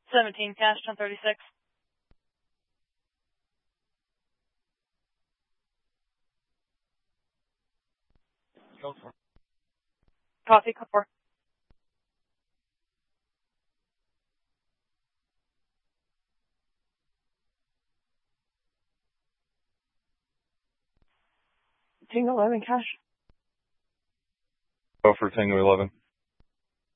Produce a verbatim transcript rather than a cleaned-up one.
seventeen cash, ten thirty-six. Go for it. Coffee, cup four. Tango eleven cash. Go for Tango eleven.